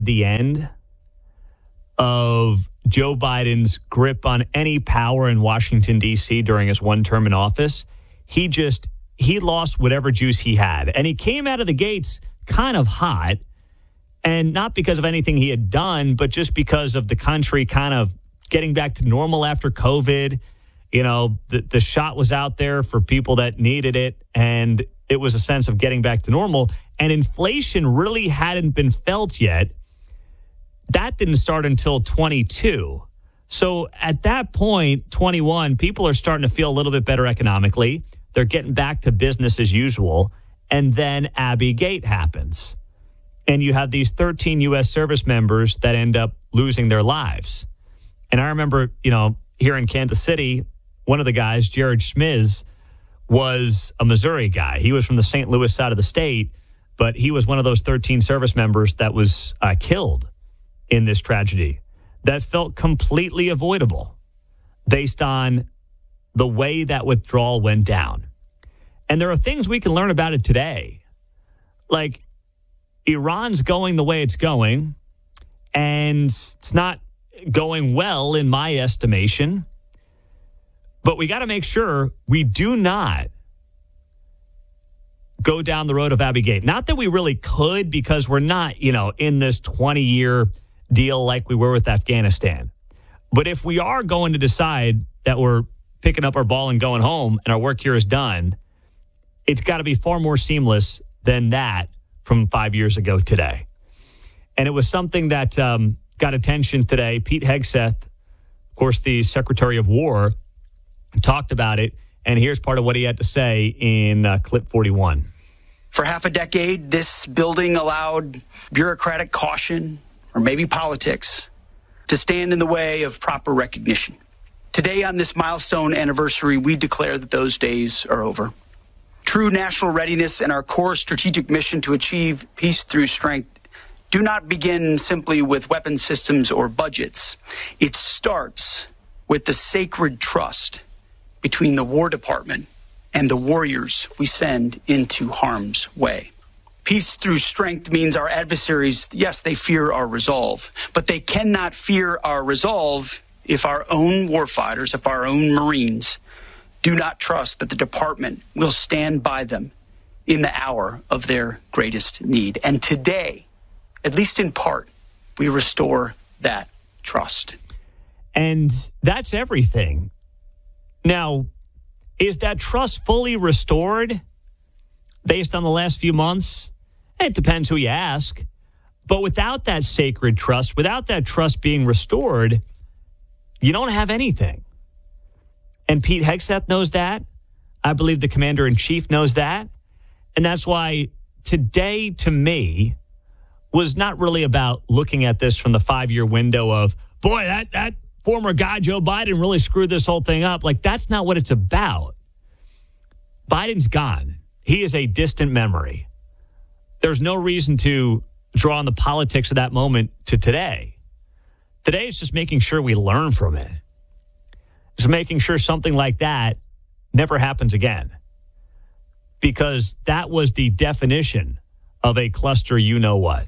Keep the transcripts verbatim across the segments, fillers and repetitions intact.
the end of Joe Biden's grip on any power in Washington, D C during his one term in office. He just, he lost whatever juice he had. And he came out of the gates kind of hot, and not because of anything he had done, but just because of the country kind of getting back to normal after COVID. You know, the, the shot was out there for people that needed it, and it was a sense of getting back to normal. And inflation really hadn't been felt yet. That didn't start until twenty-two. So at that point, twenty-one, people are starting to feel a little bit better economically. They're getting back to business as usual. And then Abbey Gate happens. And you have these thirteen U S service members that end up losing their lives. And I remember, you know, here in Kansas City, one of the guys, Jared Schmiz, was a Missouri guy. He was from the Saint Louis side of the state, but he was one of those thirteen service members that was uh, killed in this tragedy that felt completely avoidable based on the way that withdrawal went down. And there are things we can learn about it today. Like, Iran's going the way it's going, and it's not going well in my estimation. But we got to make sure we do not go down the road of Abbey Gate. Not that we really could, because we're not, you know, in this twenty-year deal like we were with Afghanistan. But if we are going to decide that we're picking up our ball and going home and our work here is done, it's got to be far more seamless than that from five years ago today. And it was something that um, got attention today. Pete Hegseth, of course, the Secretary of War, talked about it. And here's part of what he had to say in uh, clip forty-one. For half a decade, this building allowed bureaucratic caution, or maybe politics, to stand in the way of proper recognition. Today, on this milestone anniversary, we declare that those days are over. True national readiness and our core strategic mission to achieve peace through strength do not begin simply with weapon systems or budgets. It starts with the sacred trust between the War Department and the warriors we send into harm's way. Peace through strength means our adversaries, yes, they fear our resolve, but they cannot fear our resolve if our own warfighters, if our own Marines do not trust that the department will stand by them in the hour of their greatest need. And today, at least in part, we restore that trust. And that's everything. Now, is that trust fully restored based on the last few months? It depends who you ask. But without that sacred trust, without that trust being restored, you don't have anything. And Pete Hegseth knows that. I believe the commander-in-chief knows that. And that's why today, to me, was not really about looking at this from the five-year window of, boy, that, that former guy, Joe Biden, really screwed this whole thing up. Like, that's not what it's about. Biden's gone. He is a distant memory. There's no reason to draw on the politics of that moment to today. Today is just making sure we learn from it. It's making sure something like that never happens again. Because that was the definition of a cluster you-know-what.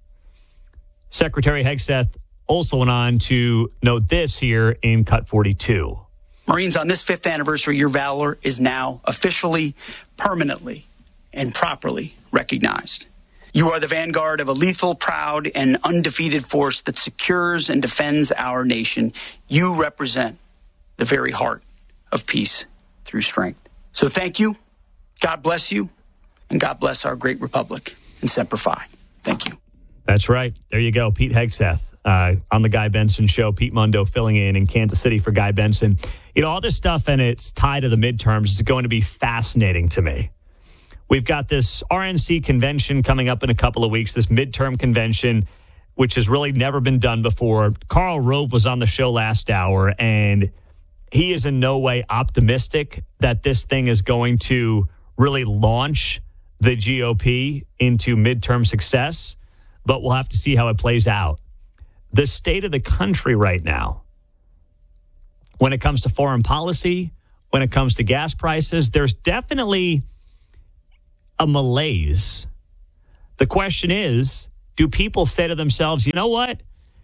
Secretary Hegseth also went on to note this here in Cut forty-two. Marines, on this fifth anniversary, your valor is now officially, permanently, and properly recognized. You are the vanguard of a lethal, proud, and undefeated force that secures and defends our nation. You represent the very heart of peace through strength. So thank you, God bless you, and God bless our great republic. And Semper Fi. Thank you. That's right. There you go. Pete Hegseth uh, on the Guy Benson Show. Pete Mundo filling in in Kansas City for Guy Benson. You know, all this stuff and it's tied to the midterms is going to be fascinating to me. We've got this R N C convention coming up in a couple of weeks, this midterm convention, which has really never been done before. Karl Rove was on the show last hour, and he is in no way optimistic that this thing is going to really launch the G O P into midterm success, but we'll have to see how it plays out. The state of the country right now, when it comes to foreign policy, when it comes to gas prices, there's definitely a malaise. The question is, do people say to themselves, you know what?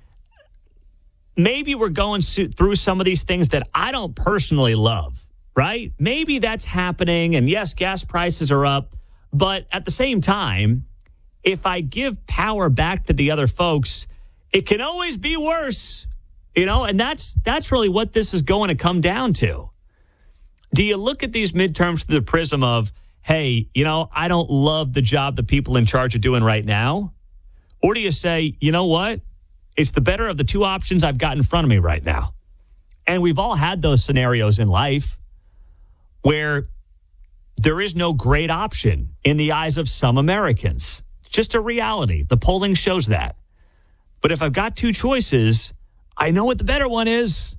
Maybe we're going through some of these things that I don't personally love, right? Maybe that's happening. And yes, gas prices are up. But at the same time, if I give power back to the other folks, it can always be worse, you know, and that's that's really what this is going to come down to. Do you look at these midterms through the prism of, hey, you know, I don't love the job the people in charge are doing right now? Or do you say, you know what? It's the better of the two options I've got in front of me right now. And we've all had those scenarios in life where there is no great option in the eyes of some Americans. It's just a reality. The polling shows that. But if I've got two choices, I know what the better one is.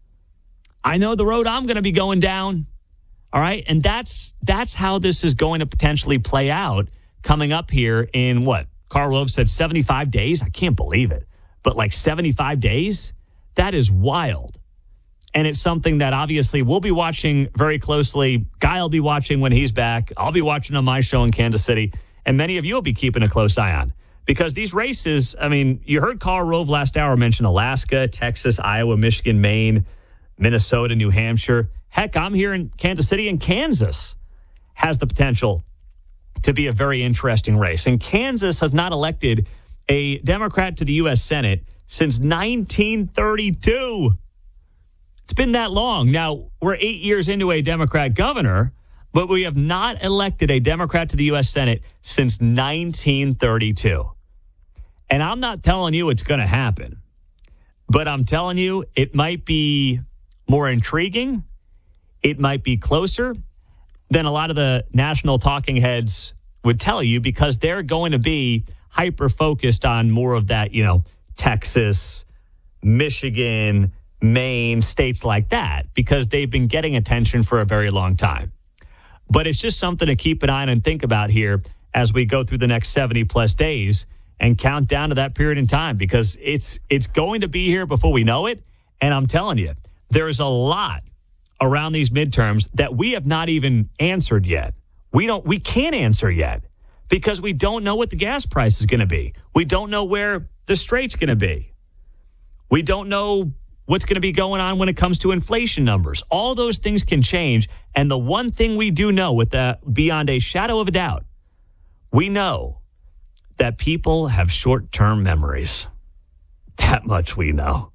I know the road I'm going to be going down. All right. And that's that's how this is going to potentially play out coming up here in what? Karl Rove said seventy-five days. I can't believe it. But like seventy-five days, that is wild. And it's something that obviously we'll be watching very closely. Guy will be watching when he's back. I'll be watching on my show in Kansas City. And many of you will be keeping a close eye on. Because these races, I mean, you heard Karl Rove last hour mention Alaska, Texas, Iowa, Michigan, Maine, Minnesota, New Hampshire. Heck, I'm here in Kansas City, and Kansas has the potential to be a very interesting race. And Kansas has not elected a Democrat to the U S Senate since nineteen thirty-two. It's been that long. Now, we're eight years into a Democrat governor, but we have not elected a Democrat to the U S Senate since nineteen thirty-two. And I'm not telling you it's going to happen, but I'm telling you it might be more intriguing. It might be closer than a lot of the national talking heads would tell you, because they're going to be hyper-focused on more of that, you know, Texas, Michigan, Maine, states like that, because they've been getting attention for a very long time. But it's just something to keep an eye on and think about here as we go through the next seventy-plus days and count down to that period in time, because it's it's going to be here before we know it. And I'm telling you, there's a lot around these midterms that we have not even answered yet. We don't, we can't answer yet because we don't know what the gas price is going to be. We don't know where the straight's going to be. We don't know what's going to be going on when it comes to inflation numbers. All those things can change. And the one thing we do know with that, beyond a shadow of a doubt, we know that people have short-term memories. That much we know.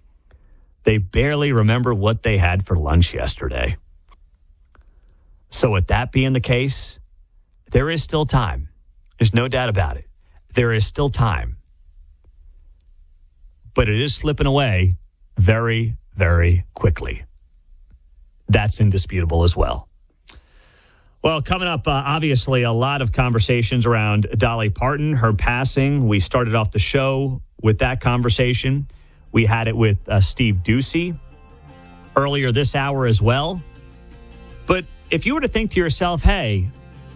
They barely remember what they had for lunch yesterday. So with that being the case, there is still time. There's no doubt about it. There is still time. But it is slipping away very, very quickly. That's indisputable as well. Well, coming up, uh, obviously, a lot of conversations around Dolly Parton, her passing. We started off the show with that conversation. We had it with uh, Steve Doocy earlier this hour as well. But if you were to think to yourself, hey,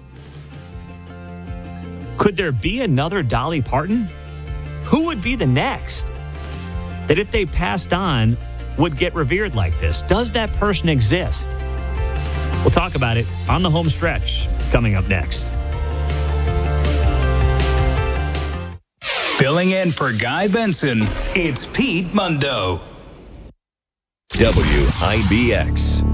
could there be another Dolly Parton? Who would be the next that if they passed on would get revered like this? Does that person exist? We'll talk about it on the home stretch coming up next. Filling in for Guy Benson, it's Pete Mundo. W I B X.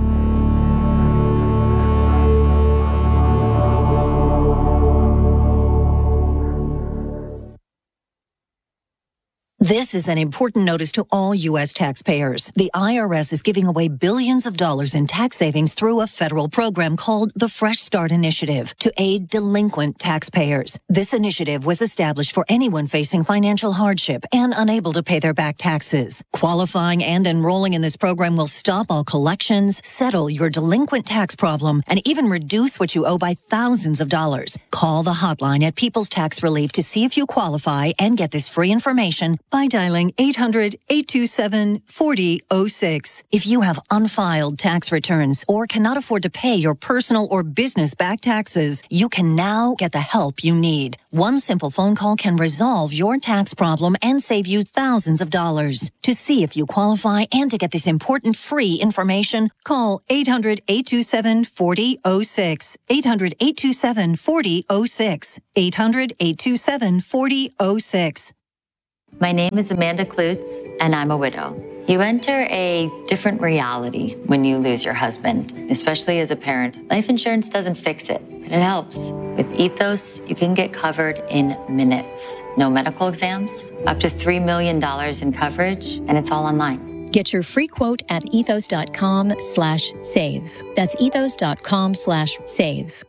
This is an important notice to all U S taxpayers. The I R S is giving away billions of dollars in tax savings through a federal program called the Fresh Start Initiative to aid delinquent taxpayers. This initiative was established for anyone facing financial hardship and unable to pay their back taxes. Qualifying and enrolling in this program will stop all collections, settle your delinquent tax problem, and even reduce what you owe by thousands of dollars. Call the hotline at People's Tax Relief to see if you qualify and get this free information by dialing eight hundred, eight two seven, four zero zero six. If you have unfiled tax returns or cannot afford to pay your personal or business back taxes, you can now get the help you need. One simple phone call can resolve your tax problem and save you thousands of dollars. To see if you qualify and to get this important free information, call eight hundred, eight two seven, four zero zero six. eight hundred, eight two seven, four zero zero six. eight hundred, eight two seven, four zero zero six. My name is Amanda Klutz, and I'm a widow. You enter a different reality when you lose your husband, especially as a parent. Life insurance doesn't fix it, but it helps. With Ethos, you can get covered in minutes. No medical exams, up to three million dollars in coverage, and it's all online. Get your free quote at ethos.com slash save. That's ethos.com slash save.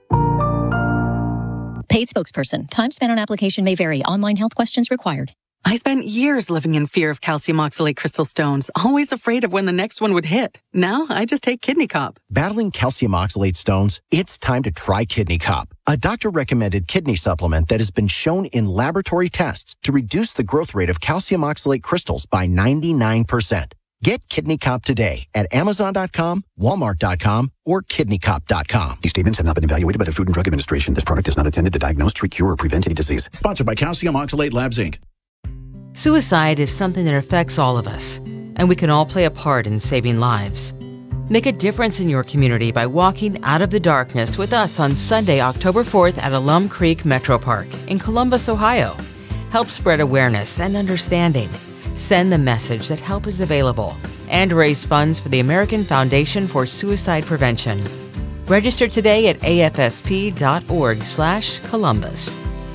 Paid spokesperson. Time spent on application may vary. Online health questions required. I spent years living in fear of calcium oxalate crystal stones, always afraid of when the next one would hit. Now I just take Kidney Cop. Battling calcium oxalate stones? It's time to try Kidney Cop, a doctor-recommended kidney supplement that has been shown in laboratory tests to reduce the growth rate of calcium oxalate crystals by ninety-nine percent. Get Kidney Cop today at amazon dot com, walmart dot com, or kidney cop dot com. These statements have not been evaluated by the Food and Drug Administration. This product is not intended to diagnose, treat, cure, or prevent any disease. Sponsored by Calcium Oxalate Labs, Incorporated. Suicide is something that affects all of us, and we can all play a part in saving lives. Make a difference in your community by walking out of the darkness with us on Sunday, October fourth at Alum Creek Metro Park in Columbus, Ohio. Help spread awareness and understanding. Send the message that help is available and raise funds for the American Foundation for Suicide Prevention. Register today at A F S P dot org slash Columbus.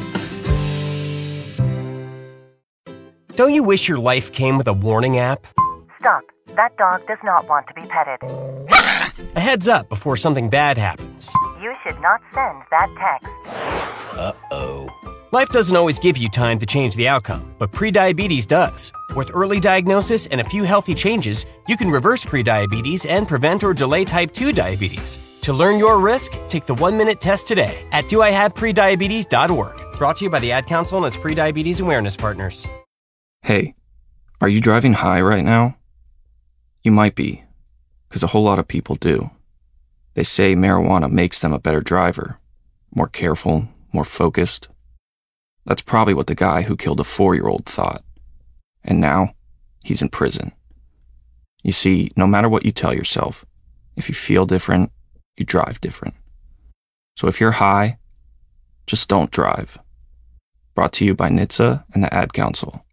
Don't you wish your life came with a warning app? Stop. That dog does not want to be petted. A heads up before something bad happens. You should not send that text. Uh-oh. Life doesn't always give you time to change the outcome, but prediabetes does. With early diagnosis and a few healthy changes, you can reverse prediabetes and prevent or delay type two diabetes. To learn your risk, take the one-minute test today at do I have prediabetes dot org. Brought to you by the Ad Council and its Prediabetes Awareness Partners. Hey, are you driving high right now? You might be, because a whole lot of people do. They say marijuana makes them a better driver, more careful, more focused. That's probably what the guy who killed a four-year-old thought. And now, he's in prison. You see, no matter what you tell yourself, if you feel different, you drive different. So if you're high, just don't drive. Brought to you by N H T S A and the Ad Council.